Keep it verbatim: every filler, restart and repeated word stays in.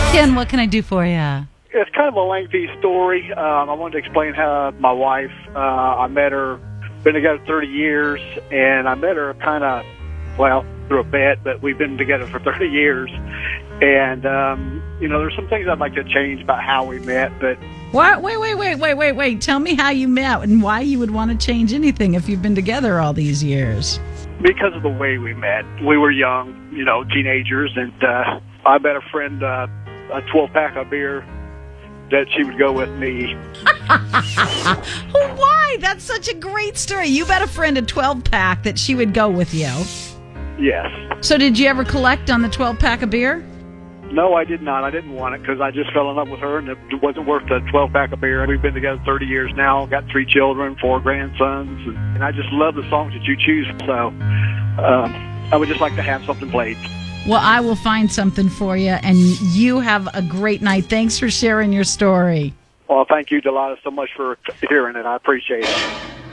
Ken, what can I do for you? It's kind of a lengthy story. Um, I wanted to explain how my wife, uh, I met her, been together thirty years, and I met her kind of, well, through a bet, but we've been together for thirty years. And, um, you know, there's some things I'd like to change about how we met, but... What? Wait, wait, wait, wait, wait, wait. Tell me how you met and why you would want to change anything if you've been together all these years. Because of the way we met. We were young, you know, teenagers, and uh, I met a friend, uh, a twelve-pack of beer, that she would go with me. Why? That's such a great story. You met a friend a twelve-pack that she would go with you. Yes. So did you ever collect on the twelve-pack of beer? No, I did not. I didn't want it because I just fell in love with her, and it wasn't worth the twelve-pack of beer. We've been together thirty years now, got three children, four grandsons, and, and I just love the songs that you choose. So um, I would just like to have something played. Well, I will find something for you, and you have a great night. Thanks for sharing your story. Well, thank you, Delilah, so much for hearing it. I appreciate it.